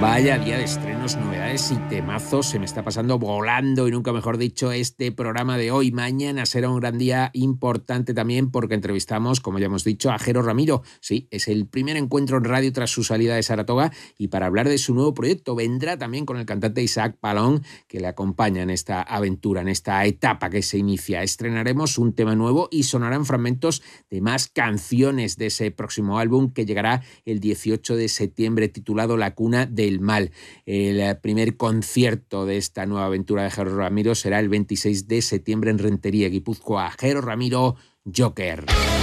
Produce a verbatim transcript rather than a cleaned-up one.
Vaya día de estrenos, novedades y temazos. Se me está pasando volando y nunca mejor dicho este programa de hoy. Mañana será un gran día importante también porque entrevistamos, como ya hemos dicho, a Jero Ramiro. Sí, es el primer encuentro en radio tras su salida de Saratoga y para hablar de su nuevo proyecto vendrá también con el cantante Isaac Palón que le acompaña en esta aventura, en esta etapa que se inicia. Estrenaremos un tema nuevo y sonarán fragmentos de más canciones de ese próximo álbum que llegará el dieciocho de septiembre titulado La Cuna de del Mal. El primer concierto de esta nueva aventura de Jero Ramiro será el veintiséis de septiembre en Rentería, Guipúzcoa. Jero Ramiro, Joker.